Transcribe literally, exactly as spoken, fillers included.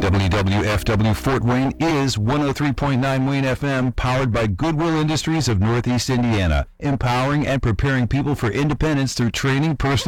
W W F W Fort Wayne is one oh three point nine Wayne F M, powered by Goodwill Industries of Northeast Indiana, empowering and preparing people for independence through training, personal